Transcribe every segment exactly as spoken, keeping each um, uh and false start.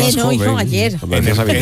más no, joven. hijo, ayer. En el,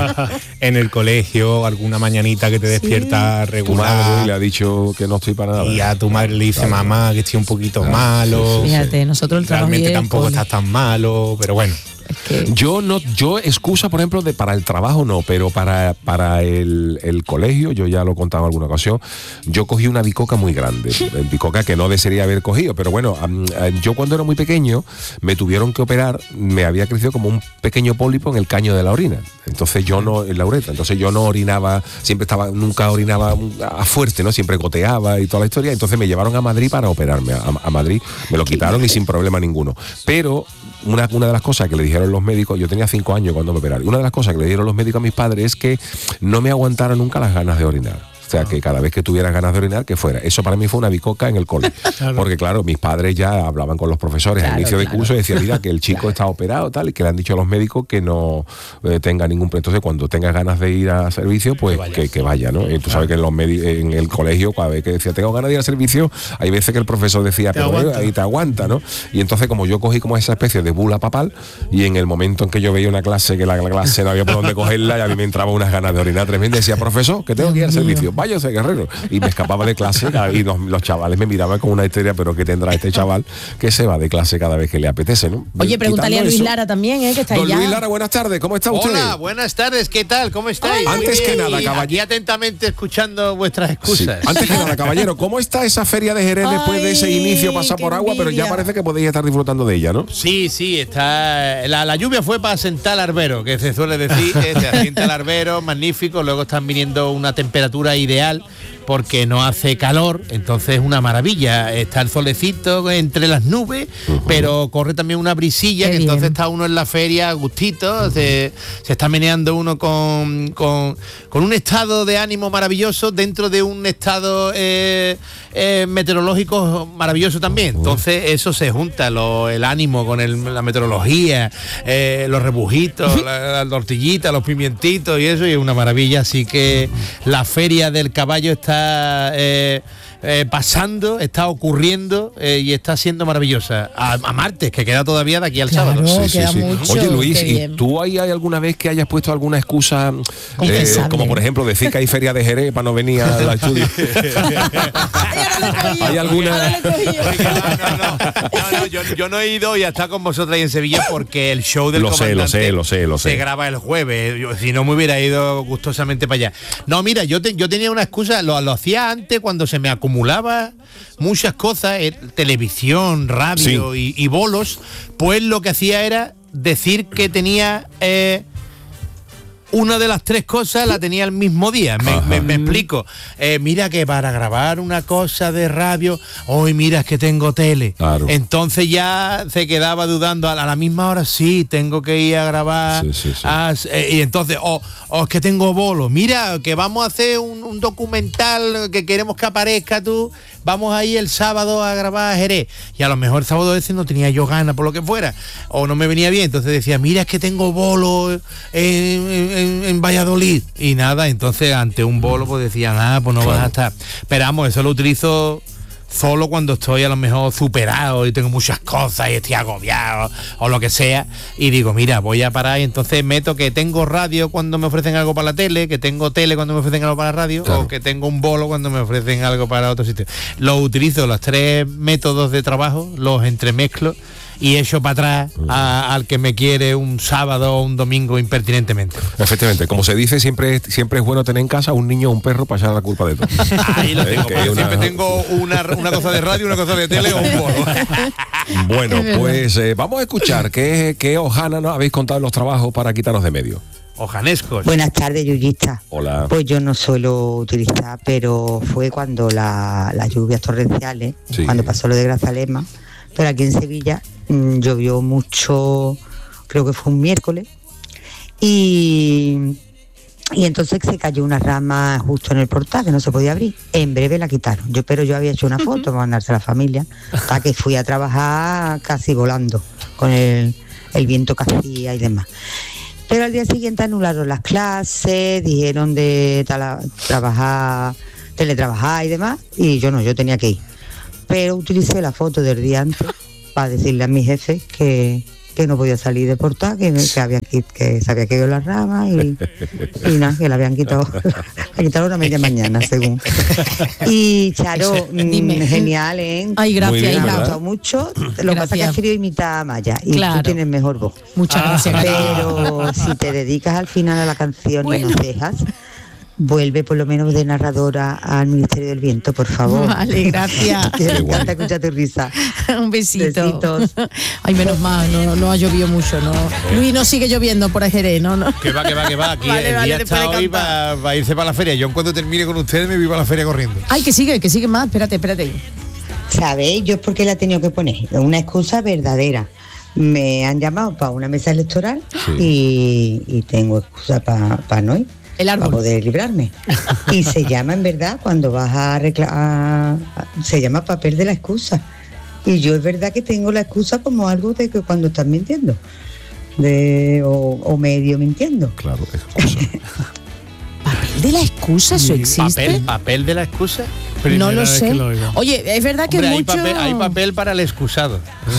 en el colegio, alguna mañanita que te despierta Sí. regular. Tu madre le ha dicho que no estoy para nada. Y a tu madre le dice, claro, mamá, que estoy un poquito claro, malo. Sí, sí, Fíjate, sí. nosotros el trabajo realmente y el tampoco cole. estás tan malo, pero bueno. Es que... Yo no, yo excusa, por ejemplo, de para el trabajo no, pero para, para el, el colegio, yo ya lo he contado en alguna ocasión, yo cogí una bicoca muy grande, bicoca que no desearía haber cogido, pero bueno, yo cuando era muy pequeño me tuvieron que operar, me había crecido como un pequeño pólipo en el caño de la orina, entonces yo no, en la uretra, entonces yo no orinaba, siempre estaba, nunca orinaba a fuerte, ¿no? Siempre goteaba y toda la historia, entonces me llevaron a Madrid para operarme, a, a Madrid, me lo quitaron y sin problema ninguno, pero una, una de las cosas que le dijeron los médicos, yo tenía cinco años cuando me operaron, una de las cosas que le dieron los médicos a mis padres es que no me aguantaran nunca las ganas de orinar. O sea, que cada vez que tuviera ganas de orinar, que fuera. Eso para mí fue una bicoca en el cole. Claro. Porque claro, mis padres ya hablaban con los profesores claro, al inicio claro. del curso y decían, mira, que el chico claro. está operado tal, y que le han dicho a los médicos que no eh, tenga ningún... Entonces, cuando tengas ganas de ir a servicio, pues que vaya, que, que vaya, ¿no? Y tú sabes que en, los medi- en el colegio, cada vez que decía, tengo ganas de ir a servicio, hay veces que el profesor decía, pero aguanta. ahí te aguanta, ¿no? Y entonces, como yo cogí como esa especie de bula papal, y en el momento en que yo veía una clase, que la, la clase no había por dónde cogerla, y a mí me entraba unas ganas de orinar tremendas, decía, profesor, que tengo que ir al servicio, váyase, guerrero. Y me escapaba de clase y los, los chavales me miraban con una histeria, pero ¿qué tendrá este chaval que se va de clase cada vez que le apetece, ¿no? Oye, pregúntale a Luis eso. Lara también, ¿eh? Que está Don ahí ya. Luis Lara, buenas tardes, ¿cómo está usted? Hola, buenas tardes, ¿qué tal? ¿Cómo estáis? Hola. Antes que nada, caballero. Y atentamente escuchando vuestras excusas. Sí. Antes que nada, caballero, ¿cómo está esa feria de Jerez después Ay, de ese inicio pasar por agua? Pero ya parece que podéis estar disfrutando de ella, ¿no? Sí, sí, está. La, la lluvia fue para sentar al arbero, que se suele decir, eh, se asienta el arbero, magnífico, luego están viniendo una temperatura ideal porque no hace calor, entonces es una maravilla, está el solecito entre las nubes, uh-huh. pero corre también una brisilla, Qué que bien. Entonces está uno en la feria a gustito, se, se está meneando uno con, con, con un estado de ánimo maravilloso dentro de un estado eh, eh, meteorológico maravilloso también, entonces eso se junta, lo, el ánimo con el, la meteorología, eh, los rebujitos, la, la tortillita, los pimientitos y eso, y es una maravilla, así que la feria del caballo está Eh, eh, pasando, está ocurriendo eh, y está siendo maravillosa. A, a martes, que queda todavía de aquí al claro, sábado. Sí, queda sí, sí. Mucho, Oye, Luis, ¿y tú ahí hay alguna vez que hayas puesto alguna excusa, eh, como por ejemplo decir que hay feria de Jerez para no venir a la estudio? ¿Hay alguna? No, no, no, no, no yo, yo no he ido y hasta con vosotros ahí en Sevilla porque el show del lo comandante sé, lo sé, lo sé, lo sé. se graba el jueves. Yo, si no me hubiera ido gustosamente para allá. No, mira, yo, te, yo tenía una excusa, lo, lo hacía antes cuando se me acumulaba muchas cosas, eh, televisión, radio sí. y, y bolos, pues lo que hacía era decir que tenía eh, una de las tres cosas la tenía el mismo día. Me, me, me explico. Eh, mira que para grabar una cosa de radio, hoy mira es que tengo tele. Claro. Entonces ya se quedaba dudando a la, a la misma hora, sí, tengo que ir a grabar. Sí, sí, sí. A, eh, y entonces, o oh, oh, es que tengo bolo. Mira, que vamos a hacer un, un documental que queremos que aparezca tú. Vamos a ir el sábado a grabar a Jerez. Y a lo mejor el sábado ese no tenía yo ganas por lo que fuera. O no me venía bien. Entonces decía, mira es que tengo bolo en, en, en, en Valladolid. Y nada, entonces ante un bolo pues decían, ah, pues no claro. vas a estar. Pero vamos, eso lo utilizo solo cuando estoy a lo mejor superado y tengo muchas cosas y estoy agobiado o lo que sea, y digo, mira, voy a parar, y entonces meto que tengo radio cuando me ofrecen algo para la tele, que tengo tele cuando me ofrecen algo para la radio, claro. o que tengo un bolo cuando me ofrecen algo para otro sitio. Lo utilizo, los tres métodos de trabajo, los entremezclo y echo para atrás a, al que me quiere un sábado o un domingo impertinentemente. Efectivamente, como se dice, siempre, siempre es bueno tener en casa un niño o un perro para echar la culpa de todo. Ahí lo tengo, porque una... siempre tengo una, una cosa de radio, una cosa de tele o un bolo. Bueno, pues eh, vamos a escuchar qué, qué hojana nos habéis contado en los trabajos para quitarnos de medio. Ojanescos. Buenas tardes, Yuyista. Hola. Pues yo no suelo utilizar, pero fue cuando la, las lluvias torrenciales, sí. cuando pasó lo de Grazalema, pero aquí en Sevilla mmm, llovió mucho, creo que fue un miércoles, y, y entonces se cayó una rama justo en el portal, que no se podía abrir. En breve la quitaron. Yo, pero yo había hecho una foto para mandarse a la familia, hasta que fui a trabajar casi volando, con el, el viento que hacía y demás. Pero al día siguiente anularon las clases, dijeron de tala, trabajar, teletrabajar y demás, y yo no, yo tenía que ir. Pero utilicé la foto del día antes para decirle a mi jefe que, que no podía salir de portar, que, que, habían, que se había caído las ramas y, y nada, que le habían quitado, le quitaron una media mañana, según. Y Charo, mmm, genial, ¿eh? Ay, gracias, me ha hija. gustado mucho. Lo que pasa es que has querido imitar a Maya y Claro. tú tienes mejor voz. Muchas gracias. Pero si te dedicas al final a la canción Bueno. y nos dejas, vuelve por lo menos de narradora al Ministerio del Viento, por favor. Vale, gracias. Que me encanta escuchar tu risa. Un besito. Besitos. Ay, menos mal, no, no ha llovido mucho, ¿no? Luis, no sigue lloviendo por Jerez, ¿no? no. Que va, que va, que va. Aquí Vale, el vale, día después está de hoy cantar. para irse para la feria. Yo en cuanto termine con ustedes me voy para la feria corriendo. Ay, que sigue, que sigue más. Espérate, espérate. ¿Sabéis? Yo es porque la he tenido que poner. Una excusa verdadera. Me han llamado para una mesa electoral y, y tengo excusa para pa no ir. El árbol. Para poder librarme. Y se llama, en verdad, cuando vas a reclamar, se llama papel de la excusa. Y yo es verdad que tengo la excusa como algo de que cuando estás mintiendo. De, o, o medio mintiendo. Claro, excusa. ¿Papel de la excusa? ¿Eso existe? ¿Papel, papel de la excusa? No lo sé. Oye, es verdad que Hombre, hay, mucho... papel, hay papel para el excusado.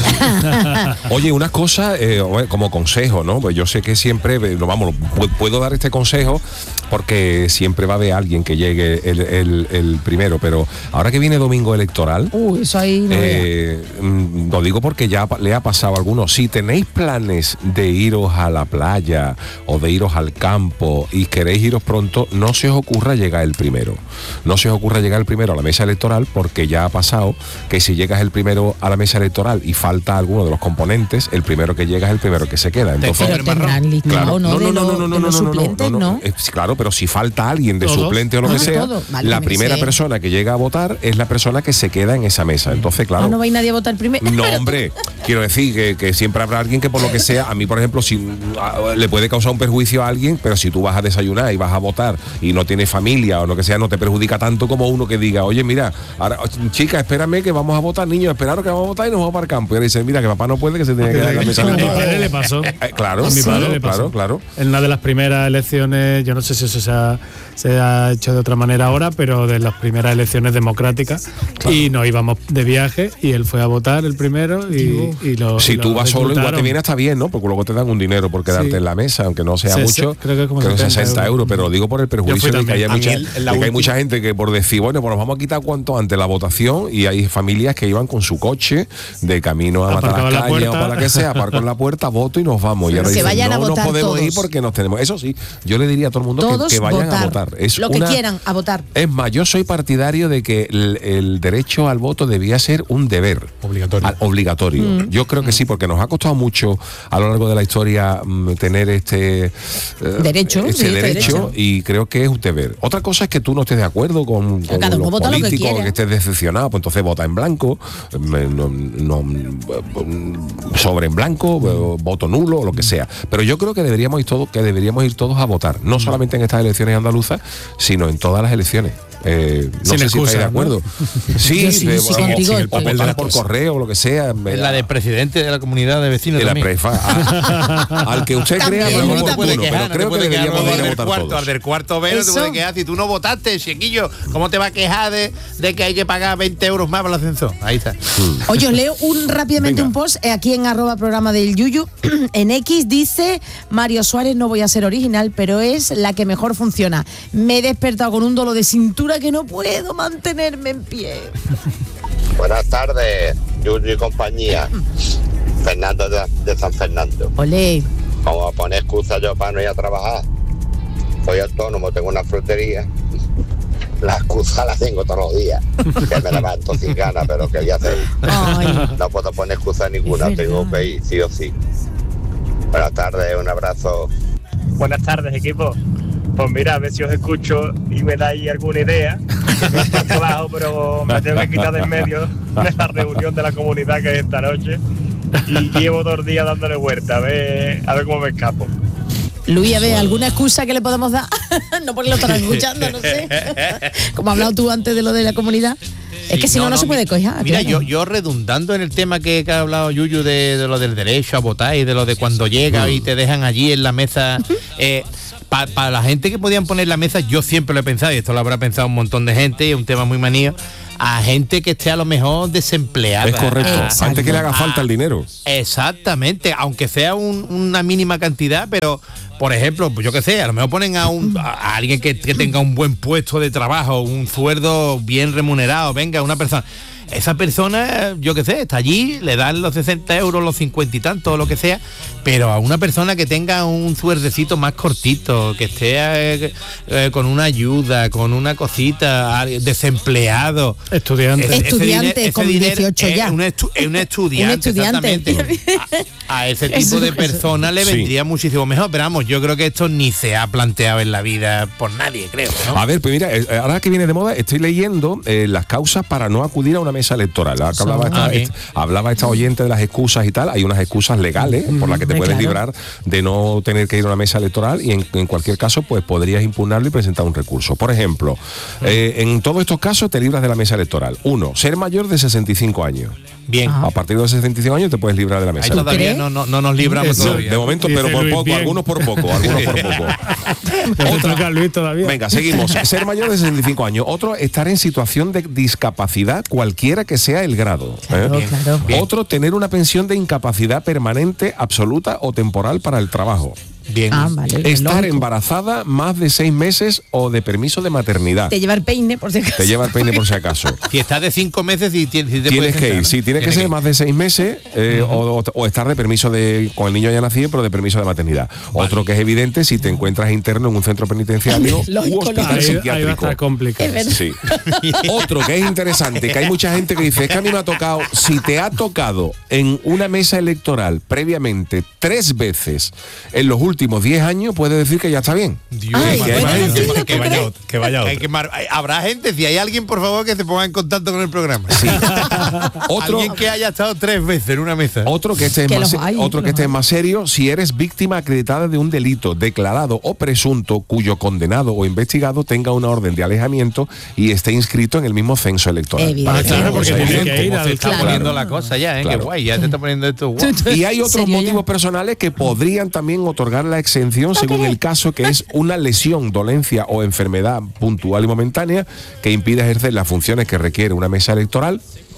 Oye, una cosa, eh, como consejo, ¿no? Pues yo sé que siempre, eh, no, vamos, pu- puedo dar este consejo porque siempre va a haber alguien que llegue el, el- el primero, pero ahora que viene domingo electoral, Uy, eso ahí no eh, mm, lo digo porque ya pa- le ha pasado a algunos. Si tenéis planes de iros a la playa o de iros al campo y queréis iros pronto, no se os ocurra llegar el primero. No se os ocurra llegar el primero a la mesa electoral porque ya ha pasado que si llegas el primero a la mesa electoral y falta alguno de los componentes, el primero que llega es el primero que se queda. Entonces, Pero tendrán listado, ¿no? De los- de los suplentes, ¿no? Eh, sí, claro, pero si falta alguien de ¿Todos? suplente o lo Ah, que sea, todo. Vale, la me primera sé. persona que llega a votar es la persona que se queda en esa mesa. Entonces, claro. Ah, no va a ir nadie a votar primero. No, hombre, quiero decir que, que siempre habrá alguien que por lo que sea, a mí por ejemplo, si a, le puede causar un perjuicio a alguien, pero si tú vas a desayunar y vas a votar y no tienes familia o lo que sea, no te perjudica tanto como uno que diga, oye, mira, ahora, chica, espérame que vamos a votar, niños, esperaros que vamos a votar y nos vamos para el campo. Y ahora dicen, mira, que papá no puede, que se tiene que quedar en la mesa. A mi electoral. padre le pasó. Eh, claro, A mi padre claro, le pasó. claro, claro. En una de las primeras elecciones, yo no sé si eso se ha, se ha hecho de otra manera ahora, pero de las primeras elecciones democráticas, y nos íbamos de viaje y él fue a votar el primero y, y lo Si y tú lo vas solo, igual te reclutaron. viene hasta bien, ¿no? Porque luego te dan un dinero por quedarte Sí. en la mesa, aunque no sea Sese- mucho. creo que como creo setenta sesenta euros, pero lo digo por el perjuicio fui de que, también. haya A mucha, mí el- la de que hay última- mucha gente que por decir, bueno, pues nos vamos a quitar cuanto antes la votación, y hay familias que iban con su coche de camino a matar Aparcaba las en la calles o puerta. para que sea, aparco en la puerta, voto y nos vamos. Y ahora Que dicen, vayan a no votar nos podemos ir todos. porque nos tenemos. Eso sí, yo le diría a todo el mundo que, Todos que vayan votar. a votar. Es Lo que una- quieran, a votar. Es más, yo soy partidario de que el, el derecho al voto debía ser un deber. Obligatorio. Al- obligatorio. Mm. Yo creo que sí, porque nos ha costado mucho a lo largo de la historia mm, tener este eh, Derecho, este sí, este derecho, derecho. y creo que es un deber. Otra cosa es que tú no estés de acuerdo con, con Cada uno los vota lo que políticos, quiera. que estés decepcionado, pues entonces vota en blanco, eh, no- no- mm, sobre en blanco, eh, voto nulo, o lo que sea. Pero yo creo que deberíamos ir todos, que deberíamos ir todos a votar, no solamente en estas elecciones andaluzas, sino en todas las elecciones. Eh, no Sin sé excusa, si estáis de ¿no? acuerdo. Sí, Yo sí, de- sí, o- contigo, o- el o papel de votar la por excusa. correo o lo que sea. Es la de presidente de la comunidad de vecinos de la también. prefa. A- al que usted crea También, más no te oportuno, puede quejar, pero no te creo que puede quejar, deberíamos luego de ir al a del votar cuarto, todos. al del cuarto B no te Eso. puede quejar. Si tú no votaste, chiquillo, ¿cómo te va a quejar de, de que hay que pagar veinte euros más para el ascensor? Ahí está. Oye, os leo un rápidamente Venga. un post eh, aquí en arroba programa del Yuyu. En X dice Mario Suárez, no voy a ser original, pero es la que mejor funciona. Me he despertado con un dolor de cintura que no puedo mantenerme en pie. Buenas tardes, Yuyu y compañía. Fernando de, de San Fernando. Olé. Vamos a poner excusa yo para no ir a trabajar. Soy autónomo, tengo una frutería. La excusa la tengo todos los días. Que me levanto sin ganas, pero ¿qué voy a hacer? Ay. No puedo poner excusa ninguna, Es tengo verdad. que ir sí o sí. Buenas tardes, un abrazo. Buenas tardes, equipo. Pues mira, a ver si os escucho y me dais alguna idea. Estoy trabajo, pero me tengo que quitar de en medio de la reunión de la comunidad que es esta noche. Y llevo dos días dándole vuelta, a ver, a ver cómo me escapo. Luis, a ver, ¿alguna excusa que le podemos dar? No porque lo estarán escuchando, no sé. Como has hablado tú antes de lo de la comunidad. Es que Sí, si no, no, se puede mi- coger. Mira, claro. yo, yo redundando en el tema que, que ha hablado Yuyu de, de lo del derecho a votar y de lo de cuando llega y te dejan allí en la mesa. eh, Para la gente que podían poner la mesa, yo siempre lo he pensado, y esto lo habrá pensado un montón de gente, y es un tema muy manío. a gente que esté a lo mejor desempleada. Es correcto, Exacto. antes que le haga falta Ah, el dinero. Exactamente, aunque sea un- una mínima cantidad, pero por ejemplo, pues yo qué sé, a lo mejor ponen a, un, a, a alguien que, que tenga un buen puesto de trabajo, un sueldo bien remunerado, venga, una persona. Esa persona, yo qué sé, está allí, le dan los sesenta euros, los cincuenta y tantos, lo que sea, pero a una persona que tenga un suerdecito más cortito, que esté eh, eh, con una ayuda, con una cosita, a- desempleado. Estudiante. Ese- ese Estudiante dinero- ese con dinero dieciocho es ya. Un, estu- es un estudiante, Un estudiante. exactamente. A, a ese tipo Eso- de eso. personas le Sí. vendría muchísimo mejor, pero vamos, yo creo que esto ni se ha planteado en la vida por nadie, creo, ¿no? A ver, pues mira, eh, ahora que viene de moda, estoy leyendo eh, las causas para no acudir a una mesa electoral. Ahora que hablaba, esta, Ah, bien. est- hablaba esta oyente de las excusas y tal, hay unas excusas legales por las que te Mm, puedes claro. librar de no tener que ir a una mesa electoral y en, en cualquier caso pues podrías impugnarlo y presentar un recurso. Por ejemplo, eh, en todos estos casos te libras de la mesa electoral. Uno, ser mayor de sesenta y cinco años. Bien. A partir de los sesenta y cinco años te puedes librar de la Ahí mesa. todavía crees? no, no, no nos libramos Eso, todavía. De momento, Dice pero por Luis, poco, bien. algunos por poco, algunos por poco. Te Otra- toca a Luis todavía. Venga, seguimos. Ser mayor de sesenta y cinco años. Otro, estar en situación de discapacidad, cualquiera que sea el grado. ¿eh? Claro, claro. Bien. Otro, tener una pensión de incapacidad permanente, absoluta o temporal para el trabajo. Bien. Ah, vale. Estar lógico. embarazada más de seis meses o de permiso de maternidad. Te lleva el peine, por si acaso. Te lleva el peine por si acaso. Si estás de cinco meses y tienes, si te Tienes puedes que sentar, ir, ¿no? sí, tiene que Tienes ser ir. más de seis meses eh, o, o- o estar de permiso de con el niño ya nacido, pero de permiso de maternidad. Otro que es evidente si te encuentras interno en un centro penitenciario Lógico, u hospital Ahí, ahí va a psiquiátrico. estar complicado. Es verdad. Sí. Otro que es interesante, que hay mucha gente que dice, es que a mí me ha tocado, si te ha tocado en una mesa electoral previamente tres veces en los últimos diez años, puedes decir que ya está bien. Dios, Ay, madre bueno, mía. sí, lo que vaya creo. otro, que vaya otro. Hay que mar- hay- habrá gente, si hay alguien, por favor, que se ponga en contacto con el programa. Sí. Otro, Alguien que haya estado tres veces en una mesa. otro que este es Que más, los hay, otro que los este es hay. más serio, si eres víctima acreditada de un delito declarado o presunto cuyo condenado o investigado tenga una orden de alejamiento y esté inscrito en el mismo censo electoral. Evidente. Ah, claro, porque O sea, tiene evidente. que ir ¿Cómo al- se está Claro. poniendo la cosa ya, eh? Claro. Qué guay, ya te está poniendo esto guay. Y hay otros ¿Serio ya? motivos personales que podrían también otorgar la exención según el caso, que es una lesión, dolencia o enfermedad puntual y momentánea que impide ejercer las funciones que requiere una mesa electoral.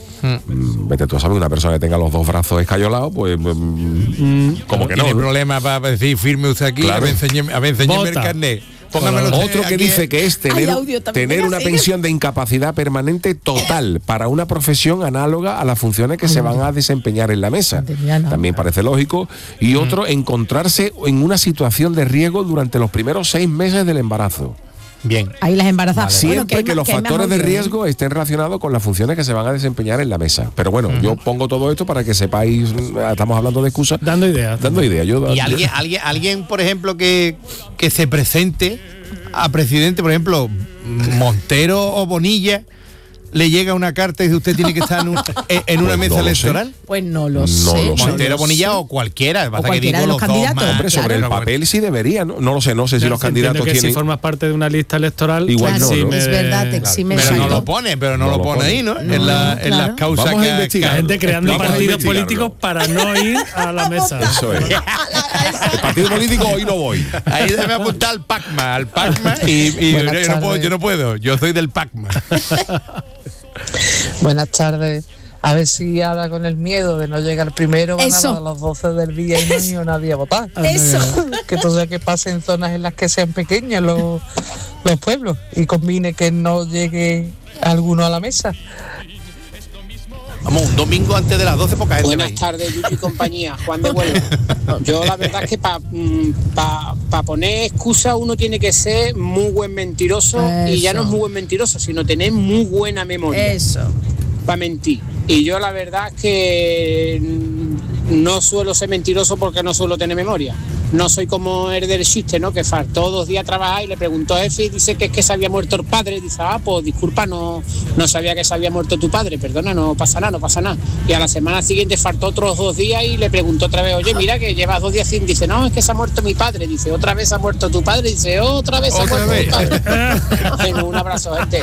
Mm, Vete tú a saber, una persona que tenga los dos brazos escayolados, pues mm, como que no. Tiene ¿no? problemas para decir firme usted aquí, Claro. a ver, enséñeme, a ver, enséñeme el Vota. carnet. Póngamelo usted Otro que aquí. dice que es tener, Hay audio también, tener venga, una sigue. pensión de incapacidad permanente total para una profesión análoga a las funciones que se van a desempeñar en la mesa. Entendía nada. También parece lógico. Y otro, encontrarse en una situación de riesgo durante los primeros seis meses del embarazo. Bien. Ahí las embarazadas. Siempre Bueno, hay que, más- los hay más factores de audio, ¿eh? riesgo estén relacionados con las funciones que se van a desempeñar en la mesa. Pero bueno, yo pongo todo esto para que sepáis, mm, estamos hablando de excusas. Dando ideas. Dando ideas. Yo, Y alguien, alguien, alguien, por ejemplo, que, que se presente a presidente, por ejemplo, Montero o Bonilla, le llega una carta y dice usted tiene que estar en, un- en- en una Pues mesa no lo sé. electoral. Pues no lo No sé. lo sé. no Montero, lo Bonilla sé. o cualquiera. Pasa que cualquiera digo de los los dos candidatos. más. Hombre, sobre Claro. el papel sí debería, ¿no? No lo sé, no sé si los Entiendo candidatos que tienen... si formas parte de una lista electoral, Igual Claro, no, ¿no? me- es verdad, te exime Pero no exacto. lo pone, pero no, No lo lo pone pone. ahí, ¿no? No, en, la, en claro. las causas Vamos a que ha- investigar. que ha- gente creando Vamos a partidos investigarlo. políticos para no ir a la mesa. Eso es. El partido político hoy no voy. Ahí debe apuntar al Pacma, al Pacma y, y yo, Buenas yo no puedo, tardes. yo no puedo, yo soy del Pacma. Buenas tardes. A ver si ahora con el miedo de no llegar primero van Eso. a las doce del día y no ha ido nadie a votar. Eso. Que entonces que pase en zonas en las que sean pequeñas los, los pueblos y combine que no llegue alguno a la mesa. Vamos, un domingo antes de las doce porque gente Buenas ahí. tardes, Yuyu y compañía. Juan de Huelva. Yo la verdad es que para pa, pa poner excusa uno tiene que ser muy buen mentiroso y ya no es muy buen mentiroso, sino tener muy buena memoria Eso. para mentir. Y yo la verdad es que mm, no suelo ser mentiroso porque no suelo tener memoria. No soy como el del chiste, ¿no? Que faltó dos días a trabajar y le preguntó a Efe y dice que es que se había muerto el padre. Dice, ah, pues disculpa, no, no sabía que se había muerto tu padre. Perdona, no pasa nada, no pasa nada. Y a la semana siguiente faltó otros dos días y le preguntó otra vez, oye, mira que llevas dos días sin... Dice, no, es que se ha muerto mi padre. Dice, otra vez se ha muerto tu padre. Dice, otra vez se ha Otra muerto vez. tu padre. Venga, un abrazo, gente.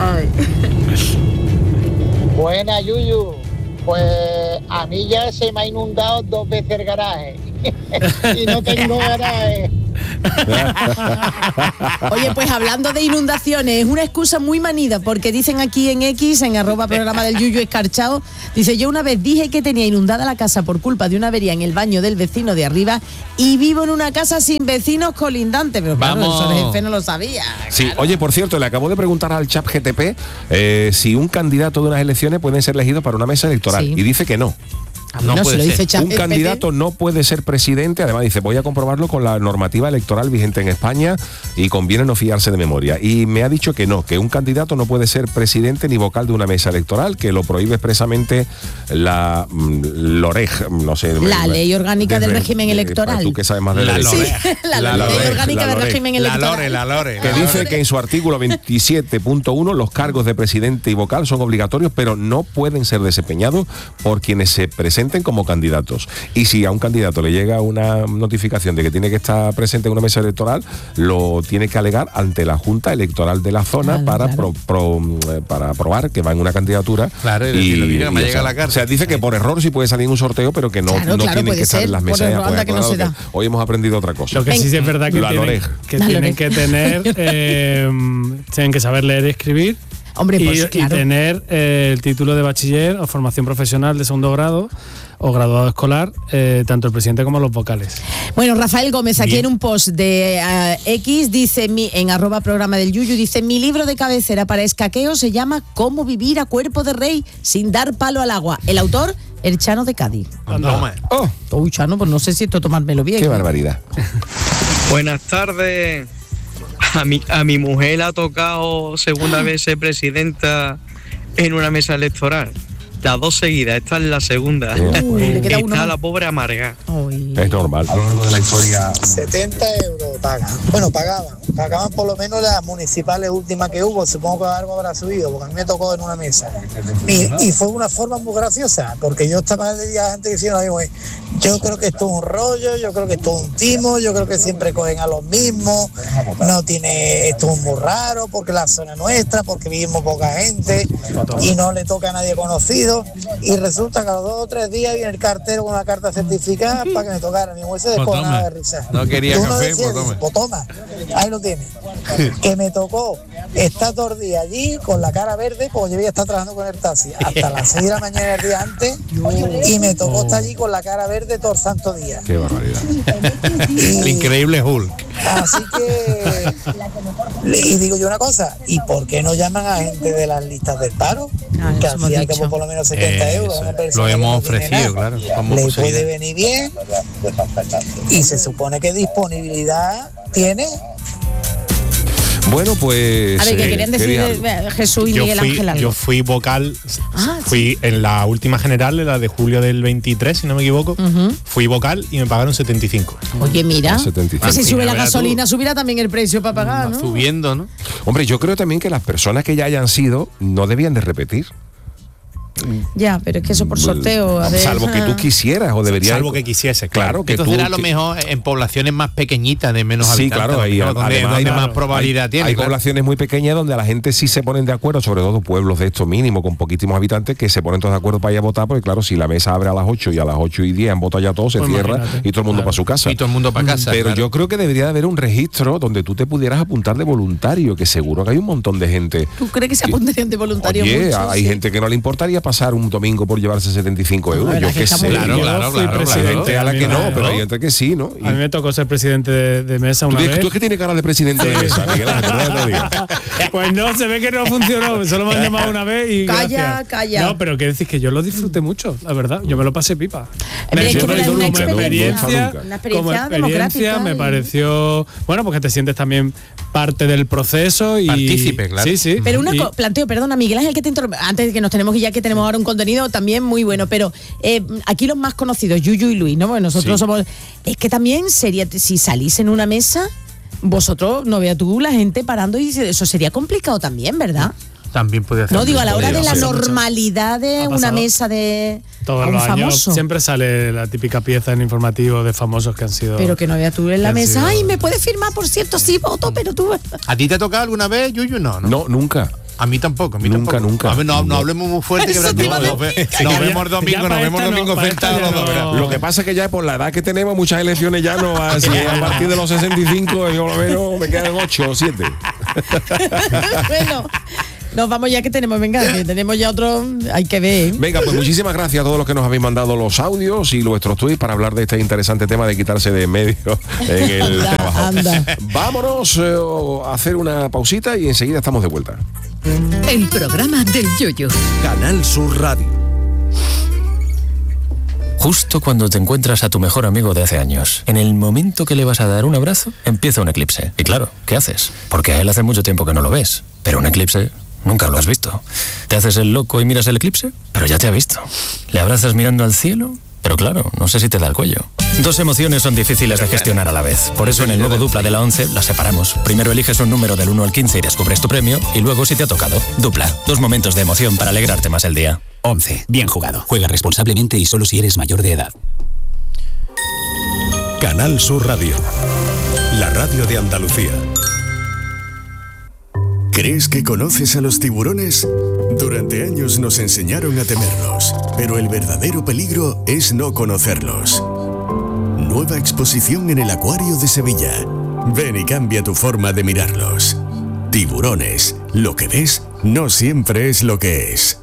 Buena, Yuyu. Pues a mí ya se me ha inundado dos veces el garaje. Y no tengo garaje. Oye, pues hablando de inundaciones, es una excusa muy manida, porque dicen aquí en X, en arroba programa del Yuyu Escarchado, dice, yo una vez dije que tenía inundada la casa por culpa de una avería en el baño del vecino de arriba y vivo en una casa sin vecinos colindantes. Pero claro, Vamos. eso el jefe no lo sabía. Sí, claro. oye, por cierto, le acabo de preguntar al chat G T P eh, si un candidato de unas elecciones puede ser elegido para una mesa electoral. Sí. Y dice que no. No No, puede se lo ser. dice Un ChatGPT. candidato no puede ser presidente, además dice, voy a comprobarlo con la normativa electoral vigente en España y conviene no fiarse de memoria. Y me ha dicho que no, que un candidato no puede ser presidente ni vocal de una mesa electoral, que lo prohíbe expresamente la mm, LOREG, no sé. La me- Ley Orgánica del Régimen eh, Electoral. Tú que sabes más de La derecho. LOREG. Sí, la, La Ley Loreg, Orgánica la del Loreg. Régimen La Electoral. Lore, la Lore. Que dice que en su artículo veintisiete punto uno los cargos de presidente y vocal son obligatorios, pero no pueden ser desempeñados por quienes se presenten como candidatos. Y si a un candidato le llega una notificación de que tiene que estar presente en una mesa electoral, lo tiene que alegar ante la Junta Electoral de la zona Claro, para, claro. pro- pro- eh, para probar que va en una candidatura. Claro, y decirlo, mira, me y, llega o sea, la carta. O sea, dice que por error sí puede salir en un sorteo, pero que no, Claro, no claro, tienen puede que estar ser, en las por mesas. error, Pues, anda que no acordado se da. que hoy hemos aprendido otra cosa. Lo que sí es verdad que La tienen, Loreg. que, La tienen Loreg. que tener, eh, tienen que saber leer y escribir. Hombre, y, pues y claro. tener eh, el título de bachiller o formación profesional de segundo grado o graduado escolar, eh, tanto el presidente como los vocales. Bueno, Rafael Gómez, aquí Bien. en un post de eh, X, dice mi, en arroba programa del Yuyu, dice, mi libro de cabecera para escaqueo se llama Cómo vivir a cuerpo de rey sin dar palo al agua. El autor, el Chano de Cádiz. Toma. Oh, Uy, Chano, pues no sé si esto tomármelo bien. qué barbaridad. Buenas tardes. A mi, a mi mujer le ha tocado segunda vez ser presidenta en una mesa electoral. Las dos seguidas, esta es la segunda. Uy, le queda uno Está más. la pobre amarga. Uy. Es normal. A lo largo de la historia. setenta euros pagan. Bueno, pagaban. Pagaban por lo menos las municipales últimas que hubo. Supongo que algo habrá subido, porque a mí me tocó en una mesa. Y, y fue una forma muy graciosa, porque yo estaba de día antes diciendo lo mismo. Yo creo que esto es un rollo, yo creo que esto es un timo, yo creo que siempre cogen a los mismos. No tiene, esto es muy raro, porque la zona nuestra, porque vivimos poca gente y no le toca a nadie conocido. Y resulta que a los dos o tres días viene el cartero con una carta certificada para que me tocara. Mi mujer se Pues descojonaba toma. de risa. No quería Y uno café, decía, pues toma. dice, pues toma, ahí lo tiene. Que me tocó estar todo el día allí con la cara verde, como yo había estado trabajando con el taxi, hasta las seis de la mañana el día antes, y me tocó estar allí con la cara verde todo el santo día. Qué barbaridad. El increíble Hulk. Así que, y digo yo una cosa, ¿y por qué no llaman a gente de las listas del paro? Ah, Que eso hemos hacía dicho. como por lo menos setenta Eh, euros. eso, Una persona lo que hemos no tiene ofrecido, nada, claro, como le posibilidad. puede venir bien y se supone que disponibilidad tiene. Bueno, pues. A ver, que eh, querían decir quería- eh, Jesús y Yo Miguel fui, Ángel algo. yo fui vocal, Ah, fui en la última general, en la de julio del veintitrés, si no me equivoco, Ujú. fui vocal y me pagaron setenta y cinco. Oye, mira, setenta y cinco. que si Ah, sube mira, la verás gasolina, subirá también el precio para pagar, Va ¿no? subiendo, ¿no? Hombre, yo creo también que las personas que ya hayan sido no debían de repetir. Ya, pero es que eso por sorteo. A ver, Salvo que tú ah. quisieras o deberías. Salvo que quisiese, Claro, que Esto tú. será a lo que- mejor en poblaciones más pequeñitas, de menos Sí, habitantes. claro, ahí, ¿no? donde, además, donde claro, más probabilidad hay, tiene. Hay claro. poblaciones muy pequeñas donde la gente sí se ponen de acuerdo, sobre todo pueblos de esto mínimo, con poquísimos habitantes, que se ponen todos de acuerdo para ir a votar, porque claro, si la mesa abre a las ocho y a las ocho y diez han votado ya todos, se Pues cierra imagínate. y todo el mundo Claro. para su casa. Y todo el mundo para casa. Pero claro. yo creo que debería de haber un registro donde tú te pudieras apuntar de voluntario, que seguro que hay un montón de gente. ¿Tú crees que se que- apuntarían de voluntario Oye, mucho? hay Sí. gente que no le importaría pasar un domingo por llevarse setenta y cinco euros. la verdad Yo es que qué está sé. muy Claro, Yo claro, fui claro, Hay presidente, gente a la mí que no, me- pero hay gente que sí, ¿no? Y A mí me tocó ser presidente de, de mesa tú, una tienes- vez. tú es que tienes cara de presidente de mesa, Miguel Ángel, perdona que te lo diga. Pues no, se ve que no funcionó. Solo me han llamado una vez y. Calla, gracias. calla. No, pero que decís que yo lo disfruté mucho, la verdad. Yo me lo pasé pipa. Hombre, es que Como era una experiencia, una experiencia como experiencia democrática me y- pareció. Bueno, porque te sientes también parte del proceso y. Partícipe, claro. Sí, sí. Pero una Y- co- planteo, perdona, Miguel Ángel, que te interrumpa, antes de que nos tenemos que ya que tenemos ahora un contenido también muy bueno, pero eh, aquí los más conocidos, Yuyu y Luis, ¿no? Porque nosotros Sí. somos. Es que también sería, si salís en una mesa, vosotros, no veas tú, la gente parando y dice, eso sería complicado también, ¿verdad? También puede hacer. No, digo, a la hora de la ser. normalidad de Ha una pasado. mesa de Todos a un los años famoso. siempre sale la típica pieza en informativo de famosos que han sido. Pero que no veas tú en la Han mesa, sido- ay, ¿me puedes firmar, por cierto? Sí, voto, pero tú... ¿A ti te ha tocado alguna vez, Yuyu? No, no. No, nunca. A mí tampoco, a mí nunca, tampoco. nunca. A ver, no, no hablemos muy fuerte que Eso te iba a nos, ve- nos vemos el domingo, nos vemos el domingo sentados los dos. ¿verdad? Lo que pasa es que ya por la edad que tenemos, muchas elecciones ya no va así. A partir de los sesenta y cinco, yo lo menos me quedan ocho o siete. Bueno, nos vamos ya que tenemos, venga, que tenemos ya otro, hay que ver. Venga, pues muchísimas gracias a todos los que nos habéis mandado los audios y vuestros tweets para hablar de este interesante tema de quitarse de en medio en el Anda, trabajo. anda. Vámonos eh, a hacer una pausita y enseguida estamos de vuelta. El programa del Yoyo. Canal Sur Radio. Justo cuando te encuentras a tu mejor amigo de hace años, en el momento que le vas a dar un abrazo, empieza un eclipse. Y claro, ¿qué haces? Porque a él hace mucho tiempo que no lo ves. Pero un eclipse nunca lo has visto. Te haces el loco y miras el eclipse, pero ya te ha visto. Le abrazas mirando al cielo, pero claro, no sé si te da el cuello. Dos emociones son difíciles de gestionar a la vez. Por eso en el nuevo Dupla de la once las separamos. Primero eliges un número del uno al quince y descubres tu premio, y luego si te ha tocado. Dupla, dos momentos de emoción para alegrarte más el día. once. Bien jugado. Juega responsablemente y solo si eres mayor de edad. Canal Sur Radio. La radio de Andalucía. ¿Crees que conoces a los tiburones? Durante años nos enseñaron a temerlos, pero el verdadero peligro es no conocerlos. Nueva exposición en el Acuario de Sevilla. Ven y cambia tu forma de mirarlos. Tiburones. Lo que ves no siempre es lo que es.